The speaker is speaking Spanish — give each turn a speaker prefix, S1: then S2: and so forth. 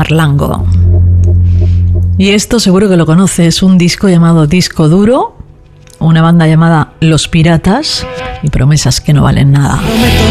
S1: Marlango. Y esto seguro que lo conoces, un disco llamado Disco Duro, una banda llamada Los Piratas y promesas que no valen nada.
S2: Prometo